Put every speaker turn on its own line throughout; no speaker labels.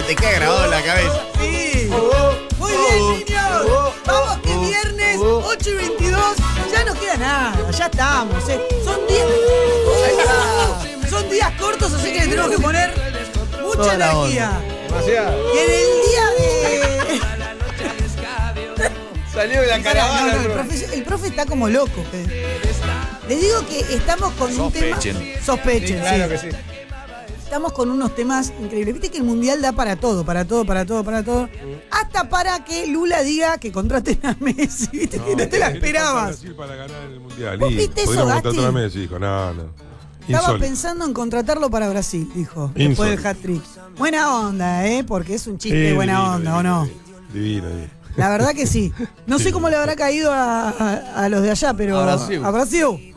Te queda grabado en la cabeza.
Sí. Muy bien, niños. Vamos que viernes, 8:22. Ya no queda nada, ya estamos. Son días cortos, así que le tenemos que poner mucha
Toda la
energía.
Demasiado.
Y en el día de...
Salió de la caravana.
No, el profe está como loco. Les digo que estamos con un tema... Sospechen.
Sí, claro
sí.
que sí.
Estamos con unos temas increíbles. Viste que el Mundial da para todo. Hasta para que Lula diga que contraten a Messi. Viste que no te la esperabas.
Brasil para ganar el Mundial.
¿Vos viste eso,
Podríamos
Gasti?
contratar a Messi, dijo, no.
Estaba
Insólito.
pensando en contratarlo para Brasil, dijo. Después
Insólito.
del hat-trick. Buena onda, porque es un chiste de buena
Divino,
onda, ¿o no?
Divino.
La verdad que sí. No sé cómo le habrá caído a los de allá, pero...
A Brasil.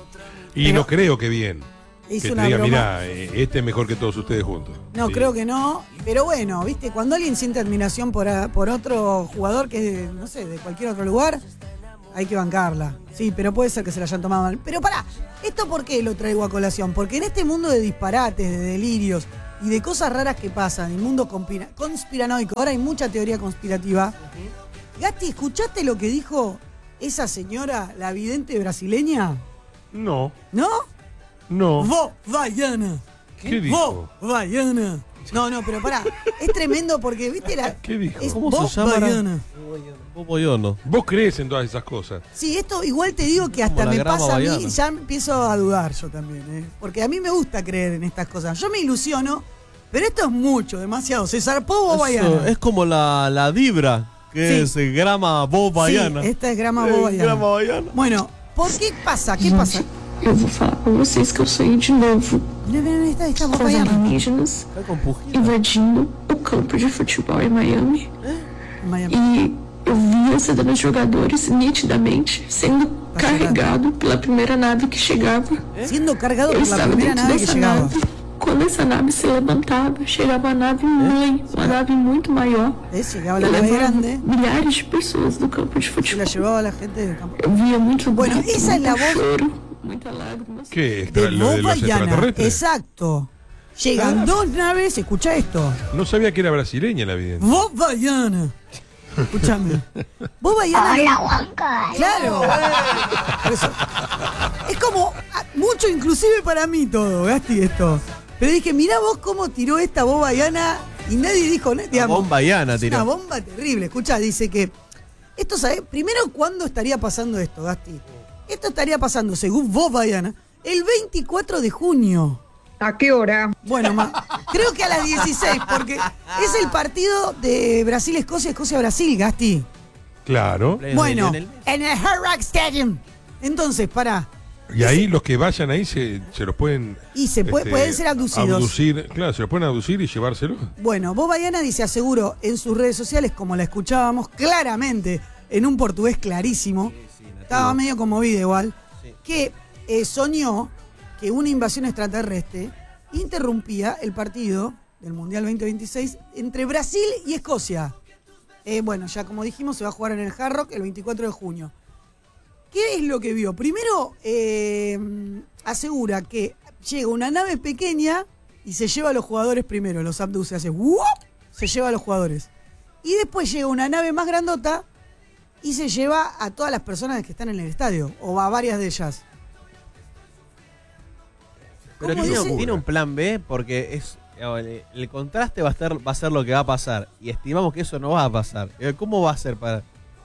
Y
Pero-
no creo que bien.
Hizo
Que te
una
diga,
broma.
mirá, este es mejor que todos ustedes juntos.
No,
Sí.
creo que no. Pero bueno, ¿viste? Cuando alguien siente admiración por otro jugador que es, no sé, de cualquier otro lugar, hay que bancarla. Sí, pero puede ser que se la hayan tomado mal. Pero pará, ¿esto por qué lo traigo a colación? Porque en este mundo de disparates, de delirios y de cosas raras que pasan, el mundo conspiranoico, ahora hay mucha teoría conspirativa. Gasti, ¿escuchaste lo que dijo esa señora, la vidente brasileña?
No.
¿No? Vos, Baiana.
¿Qué dijo?
Vos, Baiana. No, pero pará. Es tremendo porque, ¿viste?
¿Qué dijo?
Es
¿Cómo
vos,
se llama?
Baiana.
Boboyono.
Vos crees en todas esas cosas.
Sí, esto igual te digo que hasta
Como la
me
grama
pasa a mí,
baiana.
ya empiezo a dudar yo también, Porque a mí me gusta creer en estas cosas. Yo me ilusiono, pero esto es mucho, demasiado. Se zarpó Vos, Baiana.
Es como la Dibra, que
Sí.
es grama Bobayana.
Sí, esta es grama Vos, Baiana.
Grama Baiana.
Bueno, ¿por qué pasa? ¿Qué pasa?
Eu vou falar pra vocês que eu sonhei de novo
Mirá, esta Vos,
com os
Baiana.
alienígenas
Está con pujita.
invadindo o campo de futebol em Miami.
En Miami.
E eu vi a cena dos jogadores nitidamente sendo carregado pela primeira nave que chegava.
Siendo cargado
Eu
por la
estava
primera
dentro
nave que
dessa
llegaba.
nave. Quando essa nave se levantava, chegava a nave mãe, uma nave muito maior.
Llegaba la
E
nave
levava
grande
milhares de pessoas do campo de
y la
futebol.
llevaba a la gente del campo.
Eu via muito
Bueno,
grito,
esa es la
muito
voz-
choro, muita lágrimas.
¿Qué?
De
¿Lo de
Vos,
los
Baiana.
extraterrestres?
Exacto. Llegan dos naves, escucha esto.
No sabía que era brasileña la vidente.
Vos, Baiana. Escúchame. Vos, Baiana. Hola, Juan Carlos. Claro. Por eso. Es como mucho inclusive para mí todo, Gasti, esto. Pero dije, mirá vos cómo tiró esta Vos, Baiana y nadie dijo nada.
La Bobayana
Es
tiró.
una bomba terrible. Escucha, dice que esto, ¿sabes? Primero, ¿cuándo estaría pasando esto, Gasti? Esto estaría pasando, según Vos, Baiana, el 24 de junio.
¿A qué hora?
Bueno, creo que a las 16, porque es el partido de Brasil-Escocia, Escocia-Brasil, Gasti.
Claro.
Bueno, en el Hard Rock Stadium. Entonces, pará.
Y ahí los que vayan ahí se los pueden...
Y pueden ser abducidos.
Claro, se los pueden abducir y llevárselo.
Bueno, Vos, Baiana dice, aseguró en sus redes sociales, como la escuchábamos claramente, en un portugués clarísimo, estaba medio conmovida igual, que soñó que una invasión extraterrestre interrumpía el partido del Mundial 2026 entre Brasil y Escocia. Bueno, ya como dijimos, se va a jugar en el Hard Rock el 24 de junio. ¿Qué es lo que vio? Primero, asegura que llega una nave pequeña y se lleva a los jugadores primero, los abduce, hace ¡wuop! Se lleva a los jugadores. Y después llega una nave más grandota y se lleva a todas las personas que están en el estadio, o a varias de ellas.
Pero
¿Cómo dice?
tiene un plan B porque el contraste va a ser lo que va a pasar. Y estimamos que eso no va a pasar. ¿Cómo va a ser para...?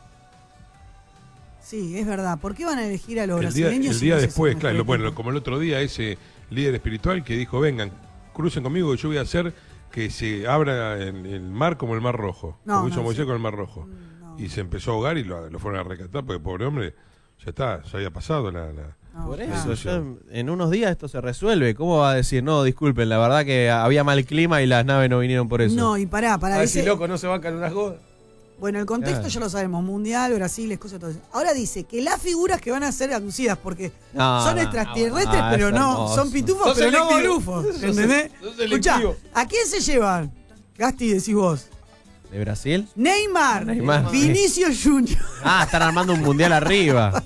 Sí, es verdad. ¿Por qué van a elegir a los
El día
brasileños?
después,
si no se
claro.
hacen
Bueno, como el otro día, ese líder espiritual que dijo, vengan, crucen conmigo que yo voy a hacer que se abra el mar como el Mar Rojo.
No,
como hizo
no,
Moisés
sí.
con el Mar Rojo.
No.
Y se empezó a ahogar y lo fueron a rescatar porque pobre hombre, ya está, ya había pasado la...
No,
Por
claro.
eso, en unos días esto se resuelve. ¿Cómo va a decir, no, disculpen, la verdad que había mal clima y las naves no vinieron por eso?
No, y pará.
A ver si
dice-
loco no se bancan unas godas.
Bueno, el contexto
Claro.
ya lo sabemos, Mundial, Brasil, Escocia, todo eso. Ahora dice que las figuras que van a ser abducidas, porque son extraterrestres, pero
es
no,
hermoso.
son pitufos,
Sos
pero no
selectivo.
golufos, ¿entendés?
Sos
Escuchá,
selectivo.
¿a quién se llevan? Gasti, decís vos.
¿De Brasil?
Neymar,
Neymar, sí.
Vinicius Junior.
Ah, están armando un mundial arriba.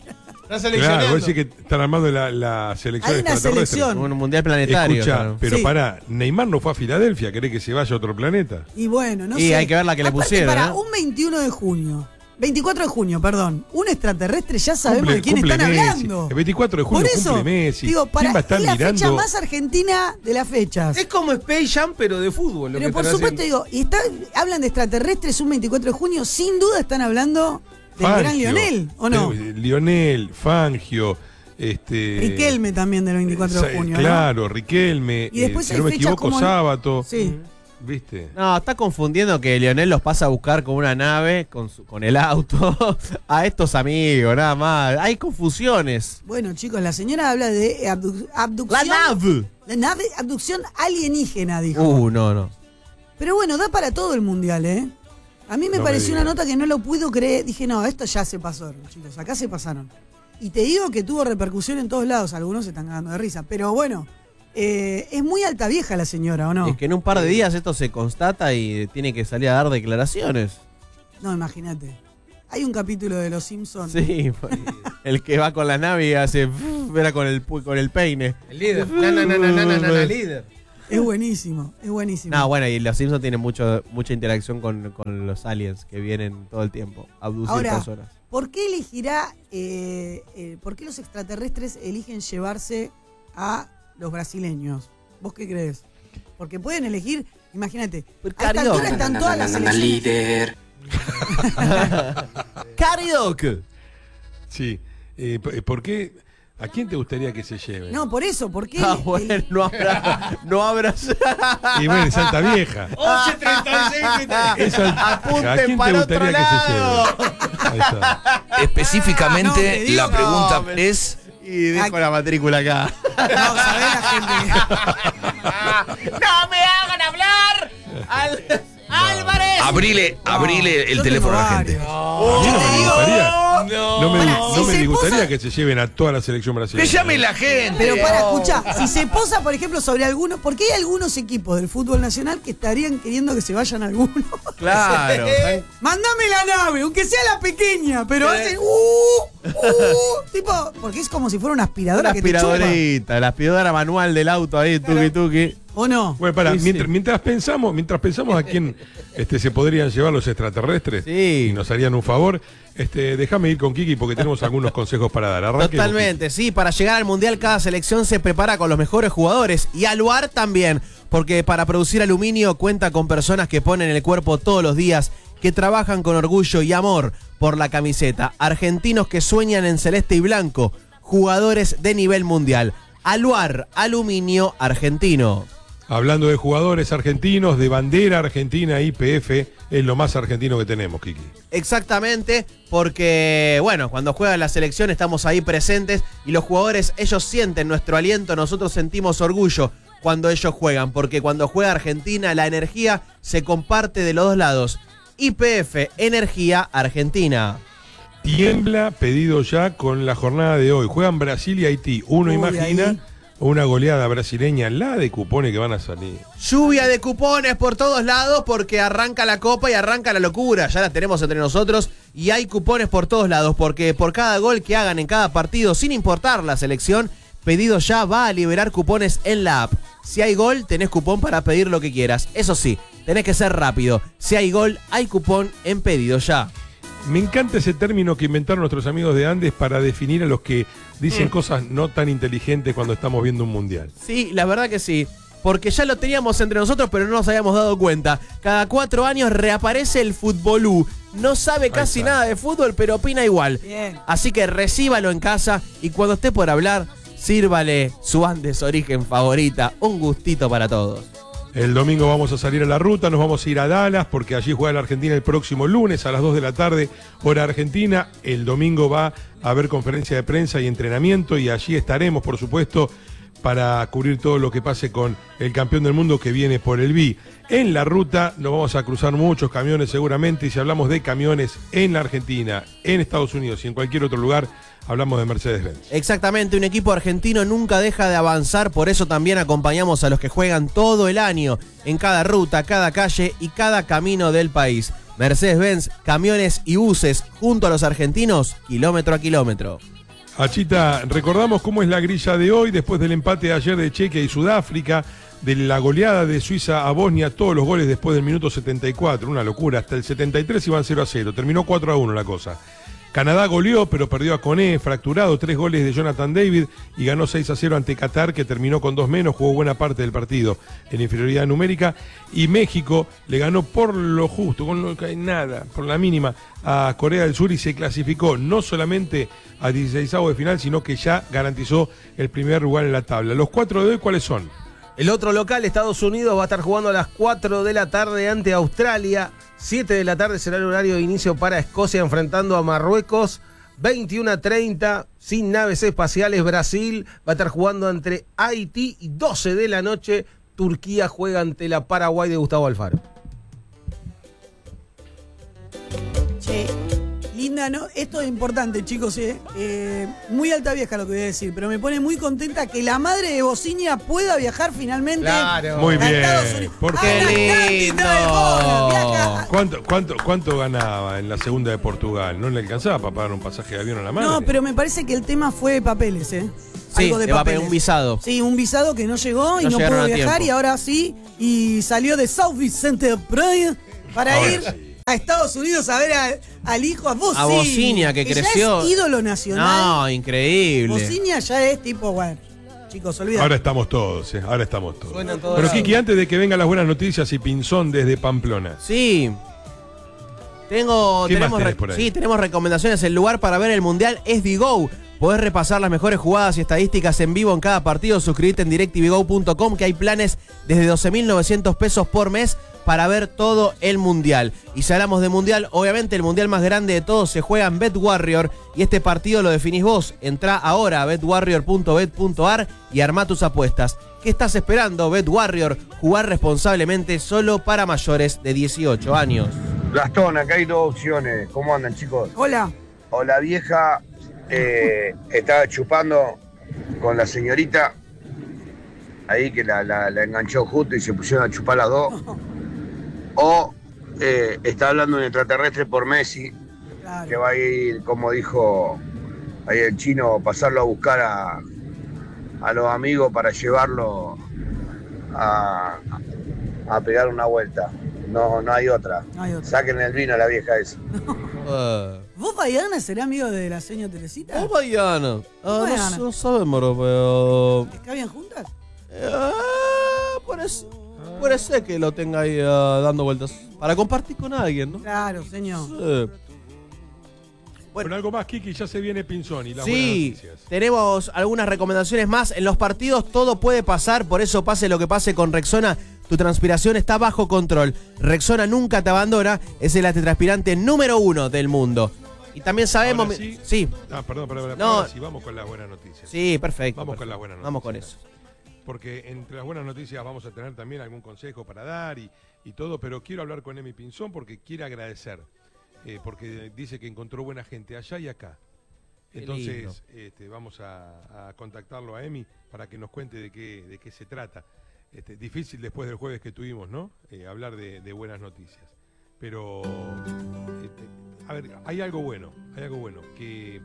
Está
Claro,
seleccionando.
vos decís que están armando la selección
Hay una
extraterrestre.
selección.
Un mundial planetario.
Escucha,
claro.
pero
Sí.
pará, Neymar no fue a Filadelfia, ¿querés que se vaya a otro planeta?
Y bueno, no
Y
sé.
hay que ver la que le
Aparte,
pusieron,
Para
¿no?
un 21 de junio. 24 de junio, perdón. Un extraterrestre, ya sabemos de quién
Cumple
están
Messi.
hablando.
El 24 de julio
Por eso,
cumple Messi.
digo,
¿Quién
para,
va a estar
es la fecha
mirando?
más argentina de las fechas.
Es como Space Jam, pero de fútbol. Lo
Pero
que
por
están
supuesto,
haciendo.
digo, hablan de extraterrestres un 24 de junio, sin duda están hablando del gran
Fangio.
Lionel, ¿o no?
Lionel, Fangio,
Riquelme también del 24 de junio, ¿no?
Claro, Riquelme,
Y después
si
hay
no me
fechas
equivoco,
como-
Sábato.
Sí.
¿Viste?
No, está confundiendo que Lionel los pasa a buscar con una nave, con el auto, a estos amigos, nada más. Hay confusiones.
Bueno, chicos, la señora habla de abducción.
La nave.
La nave, abducción alienígena, dijo.
No.
Pero bueno, da para todo el mundial, ¿eh? A mí me
No me
pareció una
digas.
nota que no lo puedo creer. Dije, no, esto ya se pasó, chicos. Acá se pasaron. Y te digo que tuvo repercusión en todos lados. Algunos se están cagando de risa. Pero bueno, es muy alta vieja la señora, ¿o no?
Es que en un par de días esto se constata y tiene que salir a dar declaraciones.
No, imagínate. Hay un capítulo de Los Simpsons.
Sí, el que va con la nave y hace era con el peine.
El líder. Na, líder.
Es buenísimo, es buenísimo.
No, bueno, y los Simpsons tienen mucha interacción con los aliens que vienen todo el tiempo a abducir
Ahora,
personas.
¿por qué por qué los extraterrestres eligen llevarse a los brasileños? ¿Vos qué crees? Porque pueden elegir, imagínate, a esta
Carioca.
altura están todas las selecciones.
líder.
¡Karaoke!
Sí. ¿Por qué? ¿A quién te gustaría que se lleve?
No, por eso, ¿por qué?
Ah, bueno, no habrá.
Y bueno, en Santa Vieja.
11:36.
Eso, ¿a
Apunten
quién te
para otro
gustaría que se
lado.
lleve? Ahí está.
No, te
Específicamente,
digo,
la pregunta
no,
es...
Y dejo la matrícula acá.
No, sabés la gente.
¡No me hagan hablar! ¡Álvarez!
Abrile el
yo
teléfono a
tengo
la gente.
varios.
A mí no me gustaría. No me,
Pará,
no
si
me
se
disgustaría
posa-
que se lleven a toda la selección
¡Que
brasileña.
llame la gente!
Pero para escuchar, si se posa, por ejemplo, sobre algunos, porque hay algunos equipos del fútbol nacional que estarían queriendo que se vayan algunos.
Claro.
Mándame la nave, aunque sea la pequeña, pero hacen tipo, porque es como si fuera una aspiradora
Una
que te chupa.
aspiradorita, la aspiradora manual del auto ahí, tuki tuki.
¿O no?
Bueno, para,
Sí, sí.
mientras pensamos a quién se podrían llevar los extraterrestres
Sí.
y nos harían un favor, déjame ir con Kiki porque tenemos algunos consejos para dar. Arranquemos,
Totalmente, sí, para llegar al mundial cada selección se prepara con los mejores jugadores y Aluar también, porque para producir aluminio cuenta con personas que ponen el cuerpo todos los días, que trabajan con orgullo y amor por la camiseta, argentinos que sueñan en celeste y blanco, jugadores de nivel mundial. Aluar, aluminio argentino.
Kiki. Hablando de jugadores argentinos, de bandera argentina, IPF, es lo más argentino que tenemos, Kiki.
Exactamente, porque, bueno, cuando juega la selección estamos ahí presentes y los jugadores, ellos sienten nuestro aliento, nosotros sentimos orgullo cuando ellos juegan, porque cuando juega Argentina la energía se comparte de los dos lados. IPF, Energía Argentina.
Tiembla, pedido ya con la jornada de hoy. Juegan Brasil y Haití. Uno
Uy,
imagina
ahí.
una goleada brasileña, la de cupones que van a salir.
Lluvia de cupones por todos lados porque arranca la copa y arranca la locura. Ya la tenemos entre nosotros y hay cupones por todos lados porque por cada gol que hagan en cada partido, sin importar la selección, Pedido Ya va a liberar cupones en la app. Si hay gol, tenés cupón para pedir lo que quieras. Eso sí, tenés que ser rápido. Si hay gol, hay cupón en Pedido Ya.
Me encanta ese término que inventaron nuestros amigos de Andes para definir a los que dicen cosas no tan inteligentes cuando estamos viendo un mundial.
Sí, la verdad que sí. Porque ya lo teníamos entre nosotros, pero no nos habíamos dado cuenta. Cada 4 años reaparece el futbolú. No sabe casi
está.
nada de fútbol, pero opina igual.
Bien.
Así que recíbalo en casa y cuando esté por hablar, sírvale su Andes origen favorita. Un gustito para todos.
El domingo vamos a salir a la ruta, nos vamos a ir a Dallas porque allí juega la Argentina el próximo lunes a las 2 de la tarde, hora argentina. El domingo va a haber conferencia de prensa y entrenamiento y allí estaremos, por supuesto, para cubrir todo lo que pase con el campeón del mundo que viene por el BI. En la ruta nos vamos a cruzar muchos camiones seguramente y si hablamos de camiones en la Argentina, en Estados Unidos y en cualquier otro lugar, hablamos de Mercedes-Benz.
Exactamente, un equipo argentino nunca deja de avanzar, por eso también acompañamos a los que juegan todo el año, en cada ruta, cada calle y cada camino del país. Mercedes-Benz, camiones y buses, junto a los argentinos, kilómetro a kilómetro.
Achita, recordamos cómo es la grilla de hoy después del empate de ayer de Chequia y Sudáfrica, de la goleada de Suiza a Bosnia, todos los goles después del minuto 74, una locura, hasta el 73 iban 0-0, terminó 4-1 la cosa. Canadá goleó, pero perdió a Coné, fracturado, 3 goles de Jonathan David y ganó 6-0 ante Qatar, que terminó con 2 menos, jugó buena parte del partido en inferioridad numérica. Y México le ganó por lo justo, con lo que hay nada, por la mínima, a Corea del Sur y se clasificó no solamente a 16avos de final, sino que ya garantizó el primer lugar en la tabla. Los 4 de hoy, ¿cuáles son?
El otro local, Estados Unidos, va a estar jugando a las 4 de la tarde ante Australia. 7 de la tarde será el horario de inicio para Escocia enfrentando a Marruecos. 21:30, sin naves espaciales, Brasil va a estar jugando entre Haití. Y 12 de la noche, Turquía juega ante la Paraguay de Gustavo Alfaro.
Che, linda, ¿no? Esto es importante, chicos, muy alta vieja lo que voy a decir, pero me pone muy contenta que la madre de Bocinia pueda viajar finalmente
Muy
a
bien.
Estados Unidos.
¿Por
¡Ah,
qué?
la
¡Qué
cantidad de bolas!
lindo!
Viaja.
¿Cuánto ganaba en la segunda de Portugal? ¿No le alcanzaba para pagar un pasaje de avión a la madre?
No, pero me parece que el tema fue papeles,
Sí,
algo de
le va a
papeles.
pedir un visado.
Sí, un visado que no llegó y
No
no
llegaron
pudo
a
viajar
tiempo.
y ahora sí, y salió de South Vicente Praia para
Ahora
ir
sí.
a Estados Unidos a ver al hijo, a Bocinia.
A Bocinia, que
ya
creció.
es ídolo nacional.
No, increíble.
Bocinia ya es tipo, bueno, chicos, olvídate.
Ahora estamos todos, ahora estamos todos.
Suenan todos
Pero
lados.
Kiki, antes de que vengan las buenas noticias y Pinzón desde Pamplona.
Sí.
¿Qué más
Tenemos,
tenés por ahí?
sí, tenemos recomendaciones. El lugar para ver el Mundial es Digo. Podés repasar las mejores jugadas y estadísticas en vivo en cada partido. Suscribite en directvigo.com, que hay planes desde 12.900 pesos por mes para ver todo el Mundial. Y si hablamos de Mundial, obviamente el Mundial más grande de todos se juega en BetWarrior y este partido lo definís vos. Entrá ahora a betwarrior.bet.ar y armá tus apuestas. ¿Qué estás esperando? BetWarrior, jugar responsablemente, solo para mayores de 18 años.
Gastón, acá hay 2 opciones. ¿Cómo andan, chicos?
Hola.
O la vieja estaba chupando con la señorita ahí que la enganchó justo y se pusieron a chupar las dos. O está hablando un extraterrestre por Messi,
Claro.
que va a ir, como dijo ahí el chino, pasarlo a buscar a los amigos para llevarlo a pegar una vuelta. No hay otra.
No hay otra.
Saquen el vino a la vieja esa.
¿Vos, Baiana, será amigo de la señora Teresita?
Oh, Baiana.
Baiana.
No sabemos, pero...
¿Escabian juntas?
Puede ser que lo tenga ahí dando vueltas. Para compartir con alguien, ¿no?
Claro, señor.
Sí.
Bueno, algo más, Kiki, ya se viene Pinzón y las buenas
Sí,
noticias.
tenemos algunas recomendaciones más. En los partidos todo puede pasar, por eso pase lo que pase con Rexona, tu transpiración está bajo control. Rexona nunca te abandona, es el antitranspirante número 1 del mundo. Y también sabemos...
Ahora sí.
Sí,
Ah, perdón,
No.
ahora sí, vamos con las buenas noticias.
sí, perfecto.
Vamos con
perfecto.
las buenas noticias.
Vamos con eso.
Porque entre las buenas noticias vamos a tener también algún consejo para dar y todo, pero quiero hablar con Emi Pinzón porque quiere agradecer, porque dice que encontró buena gente allá y acá.
Qué
Entonces vamos a contactarlo a Emi para que nos cuente de qué se trata. Difícil después del jueves que tuvimos, ¿no? Hablar de buenas noticias. Pero, a ver, hay algo bueno, que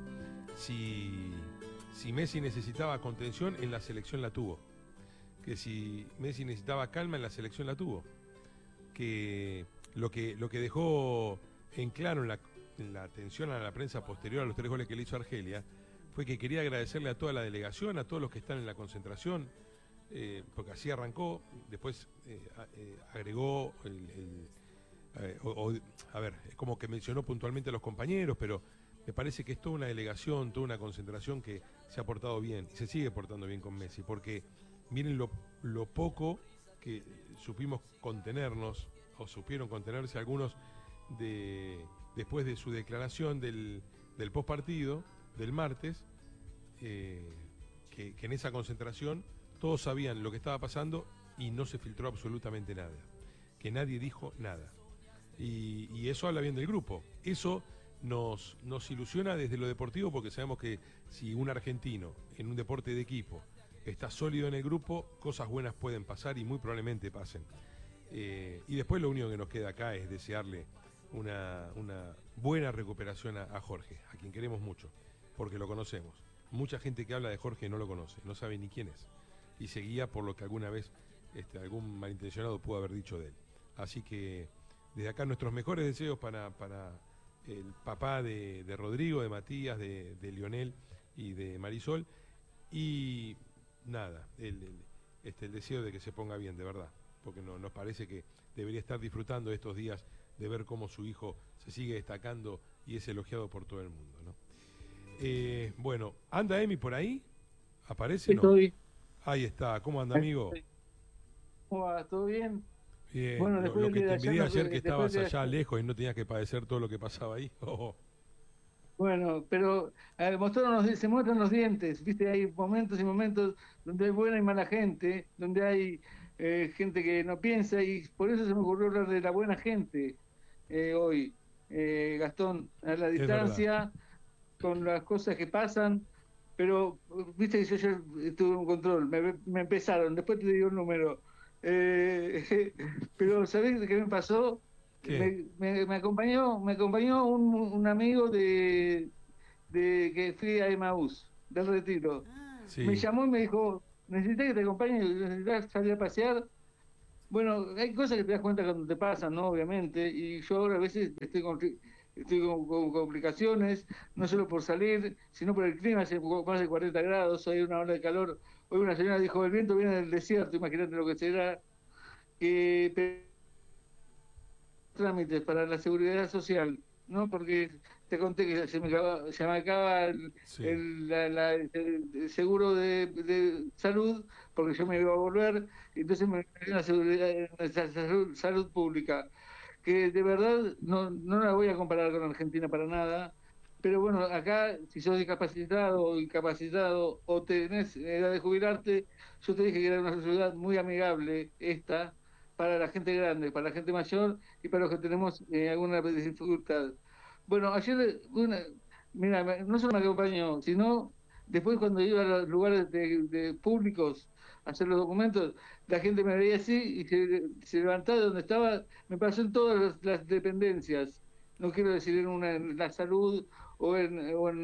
si Messi necesitaba contención, en la selección la tuvo. Que si Messi necesitaba calma, en la selección la tuvo. Que lo que dejó en claro en la atención a la prensa posterior a los 3 goles que le hizo Argelia fue que quería agradecerle a toda la delegación, a todos los que están en la concentración, porque así arrancó, después agregó a ver, es como que mencionó puntualmente a los compañeros, pero me parece que es toda una delegación, toda una concentración que se ha portado bien y se sigue portando bien con Messi, porque miren lo poco que supimos contenernos, o supieron contenerse algunos después de su declaración del postpartido del martes, que en esa concentración todos sabían lo que estaba pasando y no se filtró absolutamente nada, que nadie dijo nada. Y eso habla bien del grupo. Eso nos ilusiona desde lo deportivo, porque sabemos que si un argentino en un deporte de equipo está sólido en el grupo, cosas buenas pueden pasar y muy probablemente pasen. Y después lo único que nos queda acá es desearle una buena recuperación a Jorge, a quien queremos mucho, porque lo conocemos. mucha gente que habla de Jorge no lo conoce, no sabe ni quién es. Y se guía por lo que alguna vez algún malintencionado pudo haber dicho de él. Así que desde acá nuestros mejores deseos para el papá de Rodrigo, de Matías, de Lionel y de Marisol. Y nada, el deseo de que se ponga bien, de verdad. Porque nos parece que debería estar disfrutando estos días de ver cómo su hijo se sigue destacando y es elogiado por todo el mundo, ¿no? Bueno, ¿anda Emi por ahí? ¿Aparece?
Estoy.
¿No? Ahí está, ¿cómo anda, amigo?
¿Cómo va? ¿Todo bien?
Bien,
Bueno,
lo que te envidié ayer que estabas
de
allá lejos y no tenías que padecer todo lo que pasaba ahí. Oh.
Bueno, pero se muestran los dientes, ¿viste? Hay momentos y momentos donde hay buena y mala gente, donde hay gente que no piensa, y por eso se me ocurrió hablar de la buena gente hoy, Gastón, a la distancia, con las cosas que pasan, pero viste que yo ayer tuve un control, me empezaron, después te digo el número, pero ¿sabés qué me pasó? Me acompañó un amigo de que fui a Emaús, del Retiro.
Sí.
Me llamó y me dijo, ¿necesitas que te acompañe? ¿Necesitas salir a pasear? Bueno, hay cosas que te das cuenta cuando te pasan, ¿no? Obviamente, y yo ahora a veces estoy con complicaciones, no solo por salir, sino por el clima, hace más de 40 grados, hay una ola de calor. Hoy una señora dijo, el viento viene del desierto, imagínate lo que será. Trámites para la seguridad social, ¿no? Porque te conté que se me acaba el seguro de salud, porque yo me iba a volver, entonces me dio una seguridad, salud pública, que de verdad no la voy a comparar con Argentina para nada, pero bueno, acá, si sos discapacitado o incapacitado o tenés edad de jubilarte, yo te dije que era una sociedad muy amigable esta, para la gente grande, para la gente mayor y para los que tenemos alguna dificultad. Bueno, ayer, mira, no solo me acompañó, sino después cuando iba a los lugares de públicos a hacer los documentos, la gente me veía así y se levantaba de donde estaba, me pasó en todas las dependencias, no quiero decir en la salud o en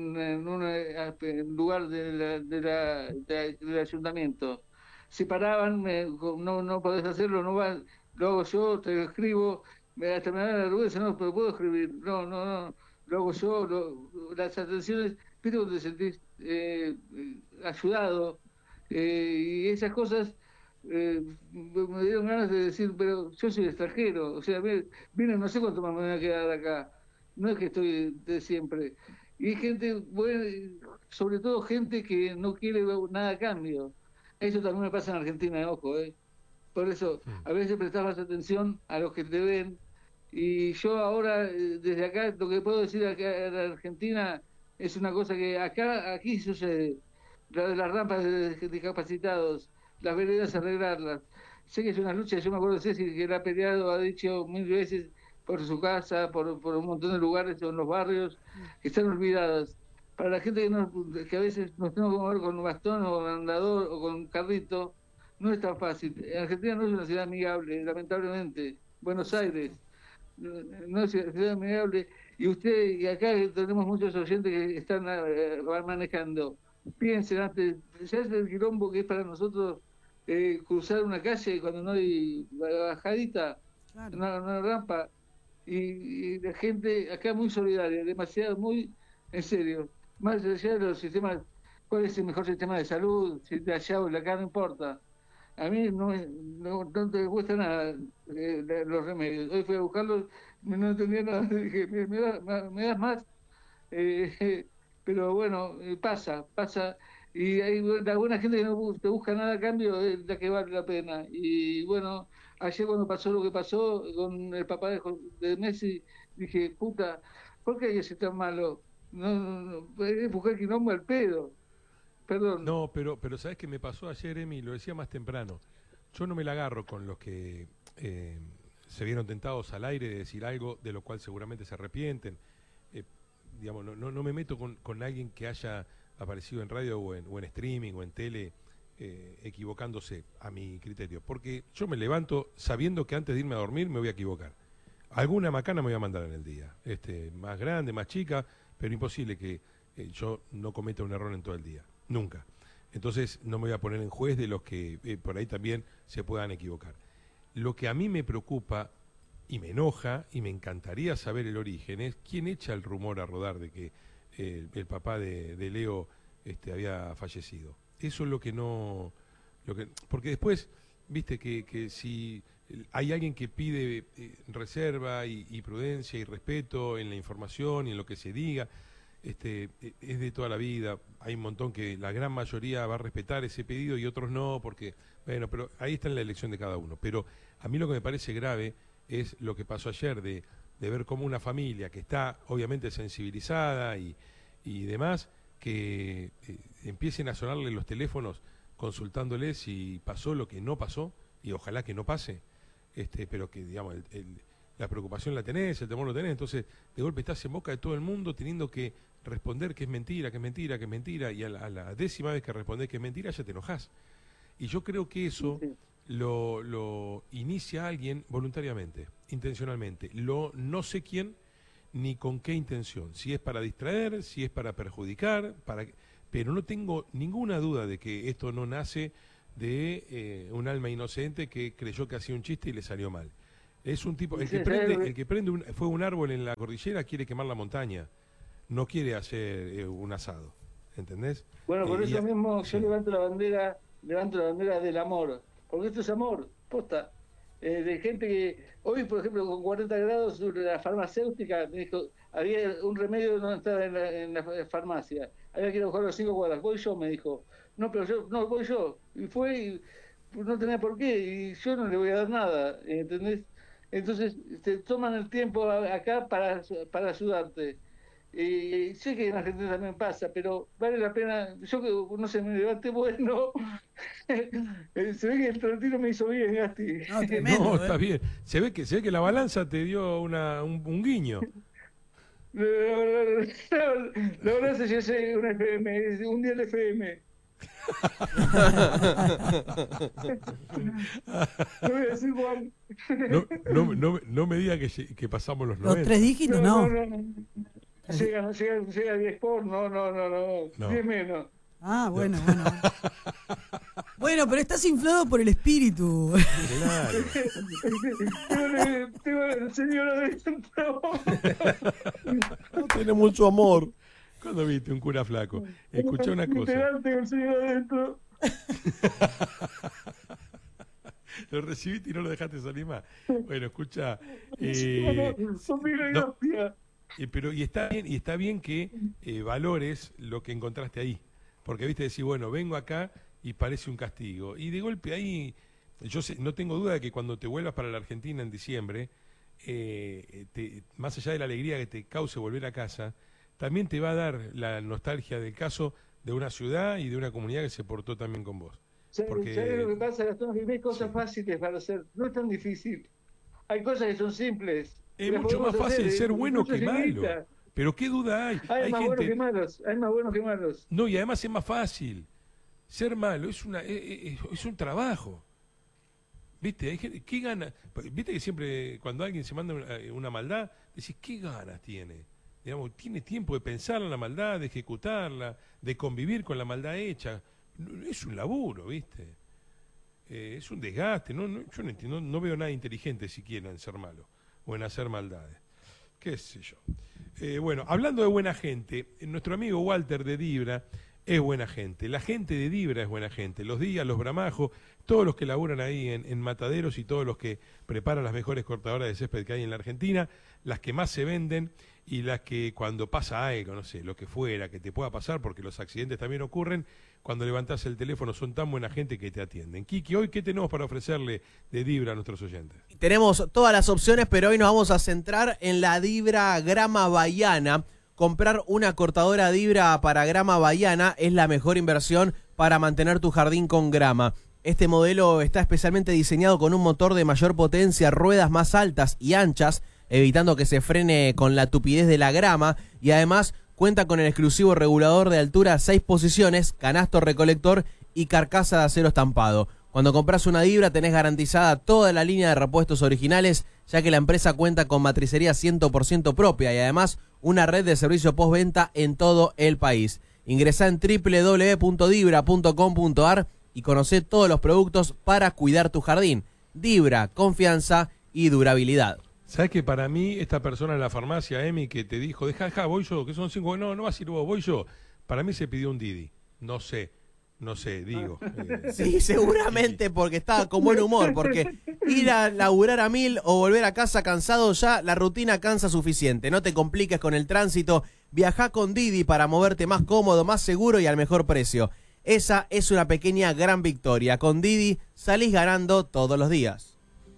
un lugar del ayuntamiento. Se paraban, no podés hacerlo, no va, lo hago yo, te lo escribo, hasta me da la vergüenza, no, pero puedo escribir, no, lo hago yo, las atenciones, viste cuando te sentís ayudado, y esas cosas me dieron ganas de decir, pero yo soy extranjero, o sea, vine no sé cuánto más me voy a quedar acá, no es que estoy de siempre, y hay gente, bueno, sobre todo gente que no quiere nada a cambio. Eso también me pasa en Argentina, ojo, Por eso, a veces prestás más atención a los que te ven. Y yo ahora, desde acá, lo que puedo decir acá en Argentina es una cosa que aquí sucede. La de las rampas de discapacitados, las veredas, arreglarlas. Sé que es una lucha, yo me acuerdo de Ceci, que la ha peleado, ha dicho 1000 veces por su casa, por un montón de lugares en los barrios que están olvidadas. Para la gente que a veces nos tenemos que mover con un bastón o con andador o con un carrito, no es tan fácil. Argentina no es una ciudad amigable, lamentablemente. Buenos Aires no es una ciudad amigable. Y acá tenemos muchos oyentes que están manejando. Piensen antes, ¿sabes el quilombo que es para nosotros cruzar una calle cuando no hay bajadita,
Claro.
una rampa? Y la gente acá muy solidaria, demasiado, muy en serio. Más allá de los sistemas, ¿cuál es el mejor sistema de salud? Si de allá o de acá, no importa. A mí no te cuesta nada los remedios. Hoy fui a buscarlos, no entendía nada. Dije, ¿me das más? Pero bueno, pasa. Y hay alguna gente que no te busca nada a cambio, es la que vale la pena. Y bueno, ayer cuando pasó lo que pasó con el papá de Messi, dije, puta, ¿por qué hay que ser tan malo? No, buscar quilombo al pedo. Perdón.
No, pero ¿sabes qué me pasó ayer, Emi? Lo decía más temprano. Yo no me la agarro con los que se vieron tentados al aire de decir algo de lo cual seguramente se arrepienten. Digamos, no me meto con alguien que haya aparecido en radio o en streaming o en tele equivocándose a mi criterio. Porque yo me levanto sabiendo que antes de irme a dormir me voy a equivocar. Alguna macana me voy a mandar en el día. Más grande, más chica, pero imposible que yo no cometa un error en todo el día. nunca. Entonces no me voy a poner en juez de los que por ahí también se puedan equivocar. Lo que a mí me preocupa y me enoja y me encantaría saber el origen es quién echa el rumor a rodar de que el papá de Leo había fallecido. Eso es lo que no... porque después, viste, que si hay alguien que pide reserva y prudencia y respeto en la información y en lo que se diga, es de toda la vida. Hay un montón que la gran mayoría va a respetar ese pedido y otros no, porque, bueno, pero ahí está en la elección de cada uno. Pero a mí lo que me parece grave es lo que pasó ayer, de ver cómo una familia que está obviamente sensibilizada y demás, que empiecen a sonarle los teléfonos consultándole si pasó lo que no pasó, y ojalá que no pase, pero que, digamos, la preocupación la tenés, el temor lo tenés, entonces de golpe estás en boca de todo el mundo teniendo que responder que es mentira, que es mentira, que es mentira, y a la 10ª vez que respondés que es mentira ya te enojás. Y yo creo que eso lo inicia alguien voluntariamente, intencionalmente. No sé quién ni con qué intención, si es para distraer, si es para perjudicar, pero no tengo ninguna duda de que esto no nace de un alma inocente que creyó que hacía un chiste y le salió mal. Es un tipo, el que prende fue un árbol en la cordillera, quiere quemar la montaña, no quiere hacer un asado, ¿entendés?
Bueno, por eso mismo yo levanto la bandera del amor, porque esto es amor, posta. De gente que hoy, por ejemplo, con 40 grados, la farmacéutica me dijo, había un remedio que no estaba en la farmacia, había que ir a buscar los 5 cuadras, voy yo, me dijo, voy yo, y fue, y no tenía por qué, y yo no le voy a dar nada, ¿entendés? Entonces te toman el tiempo acá para ayudarte. Y sé que en Argentina también pasa, pero vale la pena. Yo que no sé, me levanté bueno. Se ve que el trotino me hizo bien, Gasti.
No, tremendo,
no, está bien. Se ve que la balanza te dio un guiño.
La verdad es que yo soy un FM, un día de FM. No voy a decir Juan.
No me diga que pasamos los 90.
Los 3 dígitos, no.
Llega a 10 por, no. 10 menos.
Ah, bueno. Bueno, pero estás inflado por el espíritu.
Claro.
Tengo el señor adentro.
No tiene mucho amor.
¿Cuándo viste un cura flaco? Escuchá una cosa.
Tengo el señor adentro.
Lo recibiste y no lo dejaste salir más. Bueno, escucha. Pero está bien que valores lo que encontraste ahí. Porque viste, decir, bueno, vengo acá y parece un castigo. Y de golpe ahí, no tengo duda de que cuando te vuelvas para la Argentina en diciembre, más allá de la alegría que te cause volver a casa, también te va a dar la nostalgia del caso de una ciudad y de una comunidad que se portó también con vos.
¿Sabes lo que pasa, Gastón? Que hay cosas fáciles para hacer. No es tan difícil. Hay cosas que son simples.
Es mucho más fácil ser bueno que malo. Pero qué duda hay.
Hay más buenos que malos. Hay más buenos que malos.
No, y además es más fácil. Ser malo es un trabajo. ¿Viste? Hay gente, ¿qué gana? ¿Viste que siempre cuando alguien se manda una maldad, decís, ¿qué ganas tiene? Digamos, tiene tiempo de pensar en la maldad, de ejecutarla, de convivir con la maldad hecha. Es un laburo, ¿viste? Es un desgaste. Yo no entiendo, no veo nada inteligente siquiera en ser malo o en hacer maldades. Qué sé yo. Bueno, hablando de buena gente, nuestro amigo Walter de Dibra es buena gente. La gente de Dibra es buena gente. Los Díaz, los Bramajos, todos los que laburan ahí en mataderos y todos los que preparan las mejores cortadoras de césped que hay en la Argentina, las que más se venden y las que cuando pasa algo, no sé, lo que fuera, que te pueda pasar, porque los accidentes también ocurren, cuando levantás el teléfono son tan buena gente que te atienden. Kiki, hoy, ¿qué tenemos para ofrecerle de Dibra a nuestros oyentes?
Tenemos todas las opciones, pero hoy nos vamos a centrar en la Dibra Grama Bahiana. Comprar una cortadora Dibra para grama bahiana es la mejor inversión para mantener tu jardín con grama. Este modelo está especialmente diseñado con un motor de mayor potencia, ruedas más altas y anchas, evitando que se frene con la tupidez de la grama, y además cuenta con el exclusivo regulador de altura 6 posiciones, canasto recolector y carcasa de acero estampado. Cuando compras una Dibra tenés garantizada toda la línea de repuestos originales, ya que la empresa cuenta con matricería 100% propia y además una red de servicio postventa en todo el país. Ingresá en www.dibra.com.ar y conocé todos los productos para cuidar tu jardín. Dibra, confianza y durabilidad.
¿Sabes que para mí esta persona en la farmacia, Emi, que te dijo, deja, voy yo, que son 5, no vas a ir vos, voy yo? Para mí se pidió un Didi. No sé, digo.
Sí, seguramente porque estaba con buen humor, porque ir a laburar a 1000 o volver a casa cansado ya, la rutina cansa suficiente. No te compliques con el tránsito, viajá con Didi para moverte más cómodo, más seguro y al mejor precio. Esa es una pequeña gran victoria. Con Didi salís ganando todos los días.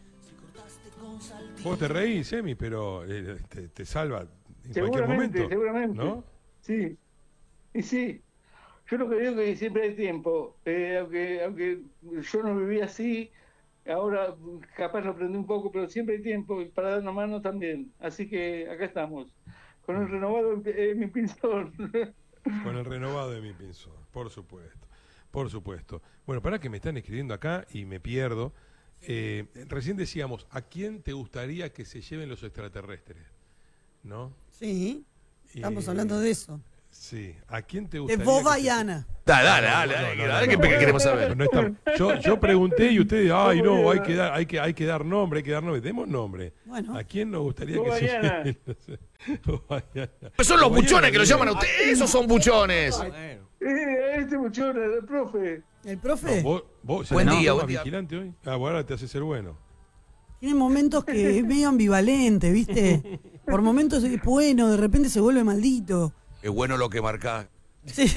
Vos te reís, Emi, pero te salva en cualquier momento.
Seguramente.
¿No?
Sí. Y sí. Yo lo que digo es que siempre hay tiempo. Aunque yo no vivía así, ahora capaz lo aprendí un poco, pero siempre hay tiempo y para dar una mano también. Así que acá estamos. Con el renovado mi pinzón.
Con el renovado de mi pinzón, por supuesto. Bueno, para que me están escribiendo acá y me pierdo. Recién decíamos, ¿a quién te gustaría que se lleven los extraterrestres? ¿No?
Sí, estamos hablando de eso.
Sí, ¿a quién te
De
gustaría?
Boba Yana.
Dale, ¿qué queremos saber?
No está, yo pregunté y ustedes, hay que dar nombre, demos nombre.
Bueno.
¿A quién nos gustaría que se lleven?
Pues son los buchones que lo llaman a ustedes, esos son buchones.
Este muchacho, el profe.
¿El profe?
No, vos
Buen día.
vigilante hoy. Bueno, ahora te hace ser bueno.
Tiene momentos que es medio ambivalente, ¿viste? Por momentos es bueno, de repente se vuelve maldito.
Es bueno lo que marcás.
Sí.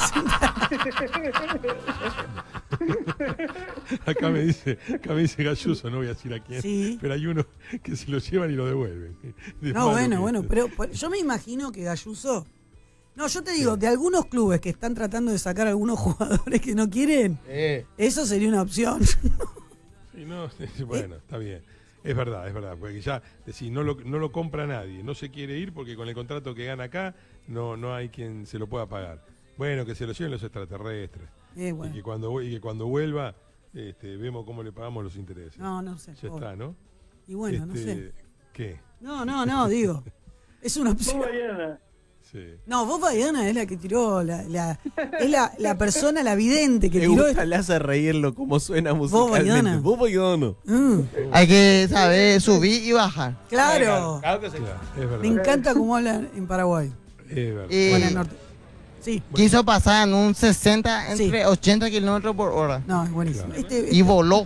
Acá me dice Galluso, no voy a decir a quién,
Sí.
pero hay uno que se lo llevan y lo devuelven.
No, bueno, pero yo me imagino que Galluso... No, yo te digo, de algunos clubes que están tratando de sacar a algunos jugadores que no quieren, eso sería una opción.
Sí, no, bueno, está bien. Es verdad, porque ya decís, no lo compra nadie, no se quiere ir porque con el contrato que gana acá no hay quien se lo pueda pagar. Bueno, que se lo lleven los extraterrestres.
Bueno.
Y que cuando vuelva vemos cómo le pagamos los intereses.
No sé.
Ya está, ¿no?
Y bueno, no sé.
¿Qué?
No, digo. Es una opción.
Sí.
No, Boba Yana es la que tiró, es la persona, la vidente que
Me
tiró.
gusta, le hace reírlo como suena musicalmente.
Boba Yana.
Hay que saber subir y bajar.
Claro.
Claro que sí.
Claro, es verdad.
Me encanta cómo hablan en Paraguay.
Es verdad.
Y
Bueno, en el norte. Sí.
quiso pasar en un 60 entre
Sí.
80 kilómetros por hora.
No, es buenísimo.
Claro.
Y voló.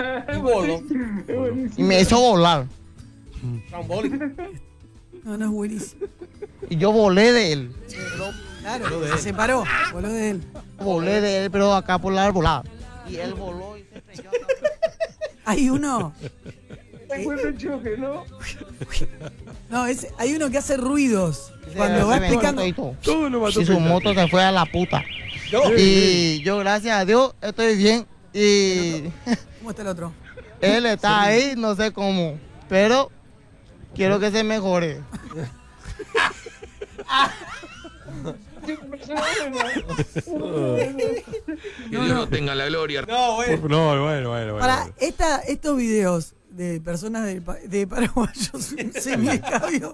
Y me hizo volar.
No es buenísimo.
Y yo volé de él.
Claro, se separó. Voló de él.
Volé de él, pero acá por la volar. Y él voló y se estrelló.
Hay uno.
Fue el choque, ¿no?
No, hay uno que hace ruidos. Cuando va
Se me
explicando.
cortó y todo.
Todo lo mató
Y su
Peña.
moto se fue a la puta. Y yo, gracias a Dios, estoy bien. Y
¿Cómo está el otro?
él está ahí, no sé cómo. Pero quiero que se mejore.
Que Dios no tenga la gloria.
No, bueno.
Para estos videos de personas de paraguayos semi-escabio.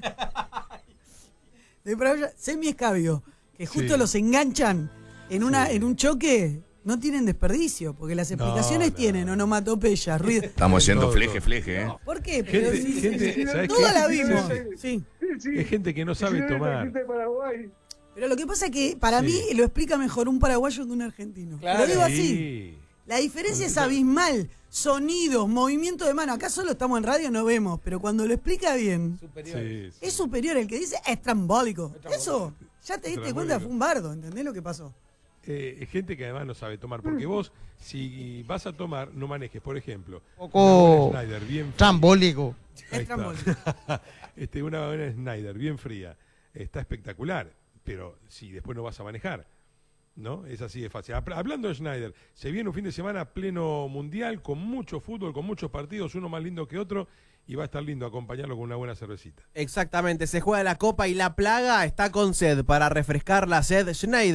De paraguayos semi-escabio. Que justo
Sí.
los enganchan en un choque. No tienen desperdicio, porque las explicaciones
no.
tienen onomatopeya, ruido.
Estamos haciendo
Todo.
fleje, ¿eh?
¿Por qué? Pero
Gente, ¿sabés
toda
qué?
la vimos.
Sí.
Sí.
Es gente que no sabe tomar.
Gente de Paraguay.
Pero lo que pasa es que para
Sí.
mí lo explica mejor un paraguayo que un argentino.
Claro.
Lo digo así.
Sí.
La diferencia es abismal. Sonidos, movimiento de mano. Acá solo estamos en radio, no vemos. Pero cuando lo explica bien,
Sí.
es superior. El que dice estrambólico. Eso, ya te diste cuenta, fue un bardo. ¿Entendés lo que pasó?
Es gente que además no sabe tomar. Porque vos, si vas a tomar, no manejes. Por ejemplo,
Un poco
una Schneider bien fría.
trambólico.
Ahí
Estrambólico.
está. Una buena Schneider bien fría. Está espectacular. Pero si después no vas a manejar. ¿No? Es así de fácil. Hablando de Schneider, se viene un fin de semana pleno mundial, con mucho fútbol, con muchos partidos, uno más lindo que otro, y va a estar lindo acompañarlo con una buena cervecita.
Exactamente, se juega la Copa y la Plaga está con sed. Para refrescar la sed, Schneider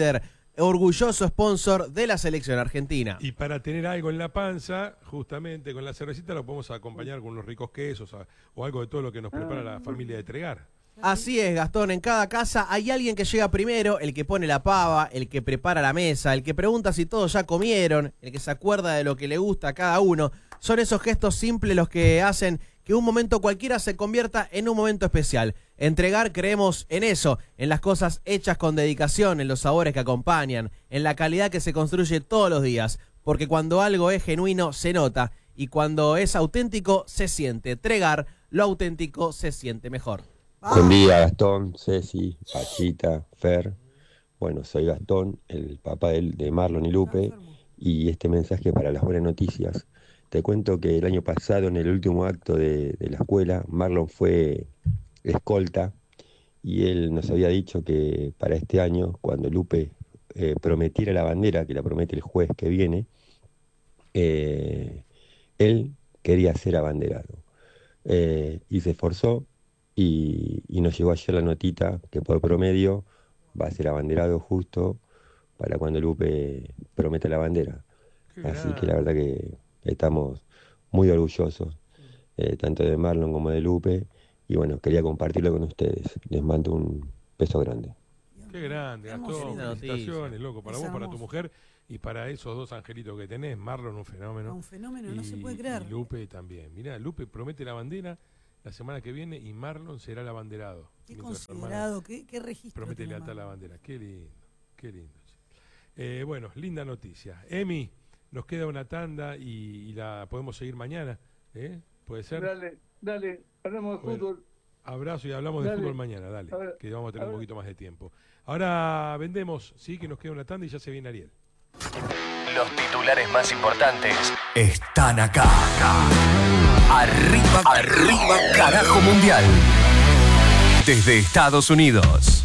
orgulloso sponsor de la selección argentina.
Y para tener algo en la panza, justamente con la cervecita lo podemos acompañar con unos ricos quesos o algo de todo lo que nos prepara la familia de Tregar.
Así es, Gastón, en cada casa hay alguien que llega primero, el que pone la pava, el que prepara la mesa, el que pregunta si todos ya comieron, el que se acuerda de lo que le gusta a cada uno. Son esos gestos simples los que hacen que un momento cualquiera se convierta en un momento especial. En Tregar creemos en eso, en las cosas hechas con dedicación, en los sabores que acompañan, en la calidad que se construye todos los días, porque cuando algo es genuino se nota y cuando es auténtico se siente. Tregar, lo auténtico se siente mejor.
Buen día, Gastón, Ceci, Pachita, Fer. Bueno, soy Gastón, el papá de Marlon y Lupe, y este mensaje para las buenas noticias. Te cuento que el año pasado, en el último acto de la escuela, Marlon fue escolta y él nos había dicho que para este año, cuando Lupe prometiera la bandera, que la promete el juez que viene, él quería ser abanderado. Y se esforzó. Y nos llegó ayer la notita que por promedio va a ser abanderado justo para cuando Lupe prometa la bandera. Así que la verdad que estamos muy orgullosos, tanto de Marlon como de Lupe. Y bueno, quería compartirlo con ustedes. Les mando un beso grande.
Qué grande, Gastón. Felicitaciones, loco, para vos, para tu mujer y para esos dos angelitos que tenés. Marlon, un fenómeno.
Un fenómeno, no se puede creer.
Y Lupe también. Mirá, Lupe promete la bandera la semana que viene y Marlon será el abanderado.
Qué considerado, qué registro.
Promete lealtad a la bandera. Qué lindo, qué lindo. Bueno, linda noticia. Emi, nos queda una tanda y la podemos seguir mañana. ¿Puede ser?
Dale, hablamos de fútbol.
Abrazo y hablamos de fútbol mañana, dale, que vamos a tener un poquito más de tiempo. Ahora vendemos, sí, que nos queda una tanda y ya se viene Ariel.
Los titulares más importantes están acá. Arriba, carajo mundial. Desde Estados Unidos.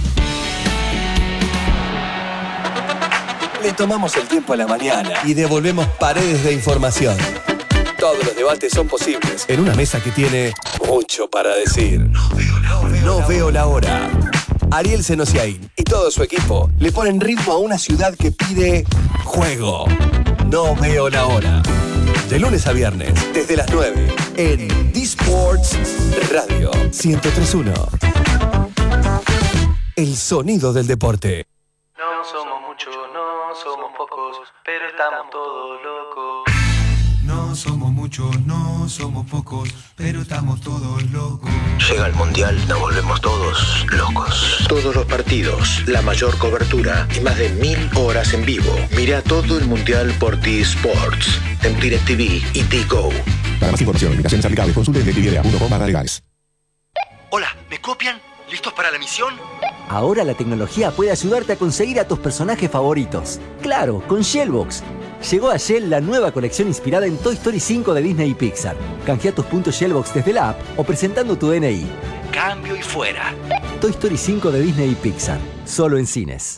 Le tomamos el tiempo a la mañana y devolvemos paredes de información. Todos los debates son posibles en una mesa que tiene mucho para decir. No veo la hora. Ariel Senosiaín y todo su equipo le ponen ritmo a una ciudad que pide juego. No veo la hora. De lunes a viernes, desde las 9, en D-Sports Radio 103.1. El sonido del deporte.
No somos muchos, no somos pocos, pero estamos todos locos.
No somos muchos, no somos pocos, pero estamos todos locos.
Llega el Mundial, nos volvemos todos locos. Todos los partidos, la mayor cobertura y más de 1000 horas en vivo. Mira todo el Mundial por T-Sports, en DirecTV y T-Go.
Para más información, invitaciones aplicables, consulte en DirecTV.com/legales.
Hola, ¿me copian? ¿Listos para la misión?
Ahora la tecnología puede ayudarte a conseguir a tus personajes favoritos. Claro, con Shellbox. Llegó a Shell la nueva colección inspirada en Toy Story 5 de Disney y Pixar. Canjea tus puntos Shellbox desde la app o presentando tu DNI.
Cambio y fuera.
Toy Story 5 de Disney y Pixar. Solo en cines.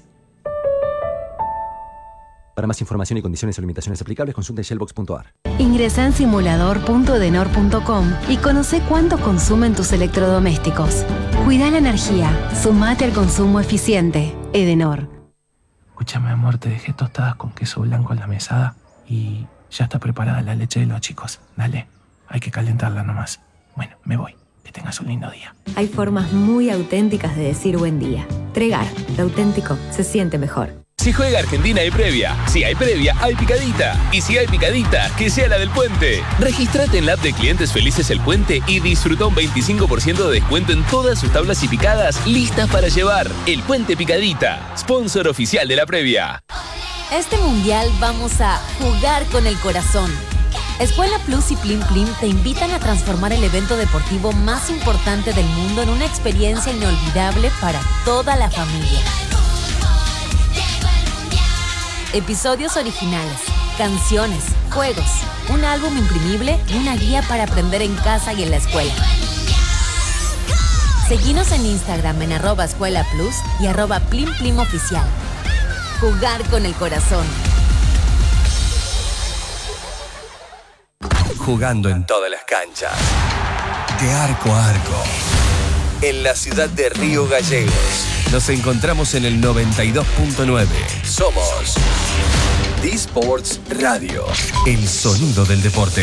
Para más información y condiciones o limitaciones aplicables, consulta shellbox.ar.
Ingresa en simulador.edenor.com y conoce cuánto consumen tus electrodomésticos. Cuida la energía. Sumate al consumo eficiente. Edenor.
Escúchame, amor, te dejé tostadas con queso blanco en la mesada y ya está preparada la leche de los chicos. Dale, hay que calentarla nomás. Bueno, me voy. Que tengas un lindo día.
Hay formas muy auténticas de decir buen día. Tregar, lo auténtico se siente mejor.
Si juega Argentina hay previa. Si hay previa, hay picadita. Y si hay picadita, que sea la del Puente. Regístrate en la app de Clientes Felices El Puente y disfruta un 25% de descuento en todas sus tablas y picadas listas para llevar. El Puente Picadita, sponsor oficial de la previa.
Este mundial vamos a jugar con el corazón. Escuela Plus y Plim Plim te invitan a transformar el evento deportivo más importante del mundo en una experiencia inolvidable para toda la familia. Episodios originales, canciones, juegos, un álbum imprimible y una guía para aprender en casa y en la escuela. Seguinos en Instagram en @escuelaplus y @plimplimoficial. Jugar con el corazón.
Jugando en todas las canchas. De arco a arco. En la ciudad de Río Gallegos. Nos encontramos en el 92.9. Somos D-Sports Radio, el sonido del deporte.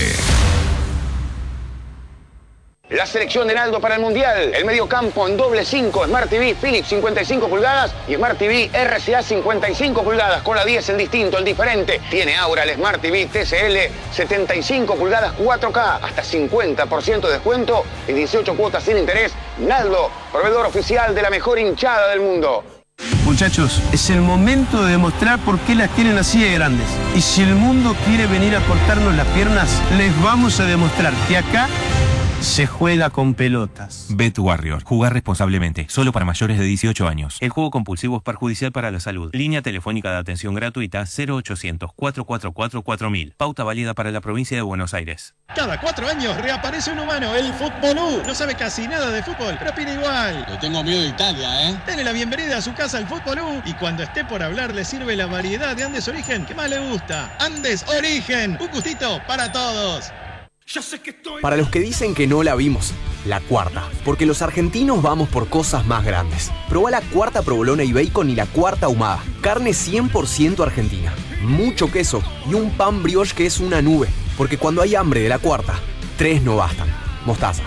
La selección de Naldo para el Mundial. El mediocampo en doble 5, Smart TV Philips 55 pulgadas y Smart TV RCA 55 pulgadas. Con la 10 el distinto, el diferente. Tiene ahora el Smart TV TCL 75 pulgadas 4K. Hasta 50% de descuento y 18 cuotas sin interés. Naldo, proveedor oficial de la mejor hinchada del mundo.
Muchachos, es el momento de demostrar por qué las tienen así de grandes. Y si el mundo quiere venir a cortarnos las piernas, les vamos a demostrar que acá se juega con pelotas.
Bet Warrior. Jugar responsablemente. Solo para mayores de 18 años. El juego compulsivo es perjudicial para la salud. Línea telefónica de atención gratuita 0800-444-4000. Pauta válida para la provincia de Buenos Aires.
Cada 4 años reaparece un humano, el Futbolú. No sabe casi nada de fútbol, pero opina igual.
Le tengo miedo de Italia, ¿eh?
Dele la bienvenida a su casa al Futbolú y cuando esté por hablar le sirve la variedad de Andes Origen que más le gusta. Andes Origen. Un gustito para todos.
Para los que dicen que no la vimos, la cuarta, porque los argentinos vamos por cosas más grandes. Probá la cuarta provolona y bacon y la cuarta ahumada. Carne 100% argentina, mucho queso y un pan brioche que es una nube. Porque cuando hay hambre de la cuarta, 3 no bastan. Mostaza.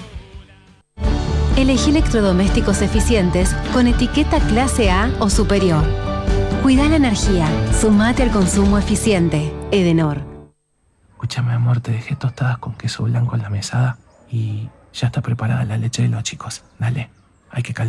Elegí electrodomésticos eficientes con etiqueta clase A o superior. Cuida la energía, sumate al consumo eficiente. Edenor.
Escúchame, amor, te dejé tostadas con queso blanco en la mesada y ya está preparada la leche de los chicos. Dale, hay que calentar.